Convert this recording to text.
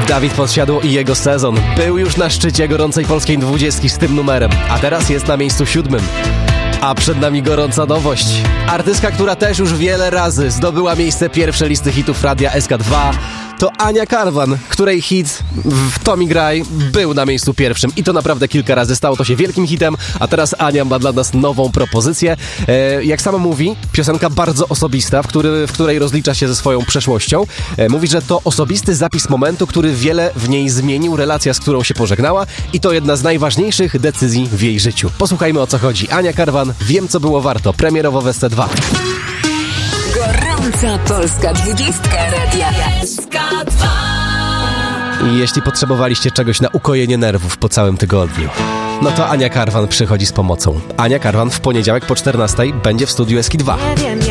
Dawid Podsiadło i jego sezon był już na szczycie gorącej polskiej 20 z tym numerem, a teraz jest na miejscu 7. A przed nami gorąca nowość. Artystka, która też już wiele razy zdobyła miejsce pierwsze listy hitów radia SK2, to Ania Karwan, której hit To mi graj był na miejscu pierwszym i to naprawdę kilka razy. Stało to się wielkim hitem, a teraz Ania ma dla nas nową propozycję. Jak sama mówi, piosenka bardzo osobista, w której rozlicza się ze swoją przeszłością. Mówi, że to osobisty zapis momentu, który wiele w niej zmienił, relacja, z którą się pożegnała i to jedna z najważniejszych decyzji w jej życiu. Posłuchajmy, o co chodzi. Ania Karwan, Wiem, co było warto. Premierowo w SC2. Gorąca polska 20 radia SK2. I jeśli potrzebowaliście czegoś na ukojenie nerwów po całym tygodniu, no to Ania Karwan przychodzi z pomocą. Ania Karwan w poniedziałek po 14:00 będzie w studiu SK2.